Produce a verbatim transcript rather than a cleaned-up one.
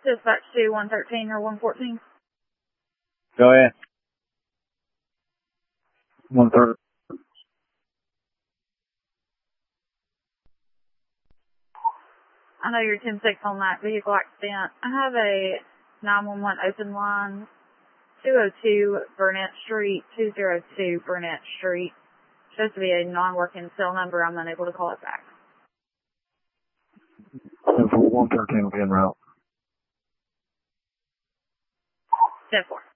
Dispatch to one thirteen or one fourteen. Go ahead. one thirty. I know you're ten six on that vehicle accident. I have a nine one one open line, two oh two Burnett Street, two oh two Burnett Street. Supposed to be a non-working cell number. I'm unable to call it back. one thirteen will be en route. ten four.